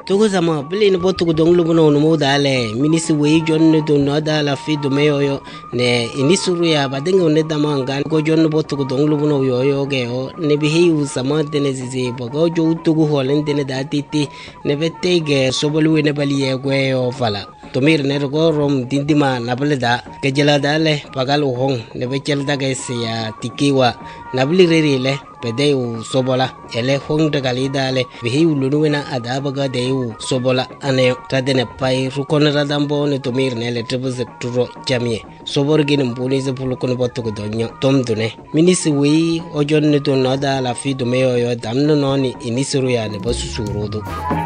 Togo sama bili ni botu dong lu bono no dale minisi we jonne do no dala fi do meyo ne inisuru ya badenga ne dama ngan ko jonne botu dong lu bono yo ge o ne bihi u sama dene zizi bogo jo tugu holen dene da titi ne betege sobolu ne bali ye gwe o fala to mir ne go rom dindima nabale da ke jela dale pagal hong ne bechel da ge sia tikiwa nabli re pede u sobola ele hong de galidale bihi ulunuena adabaga de u sobola ane tadene pai rukon radambo ne tomir ne le tebze turo jamie sobor gin mbuni ze pulukon botu ko donyo tom dune minisi wi ojon ne to nada la fi do meyo yo damno noni inisuru ya ne basu surudo